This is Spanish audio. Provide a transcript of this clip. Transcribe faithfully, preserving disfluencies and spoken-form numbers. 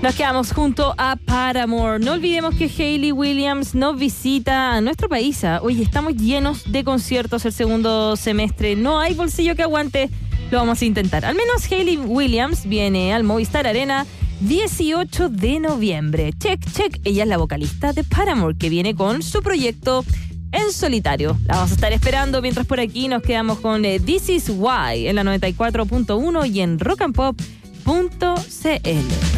Nos quedamos junto a Paramore. No olvidemos que Hayley Williams nos visita a nuestro país. Oye, estamos llenos de conciertos el segundo semestre. No hay bolsillo que aguante. Lo vamos a intentar. Al menos Hayley Williams viene al Movistar Arena dieciocho de noviembre. Check, check. Ella es la vocalista de Paramore, que viene con su proyecto en solitario. La vamos a estar esperando, mientras por aquí nos quedamos con eh, This Is Why en la noventa y cuatro punto uno y en rock and pop punto c l.